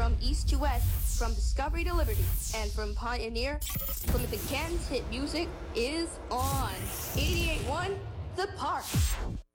From east to west, from Discovery to Liberty, and from Pioneer, Plymouth again's hit music is on. 88.1 The Park.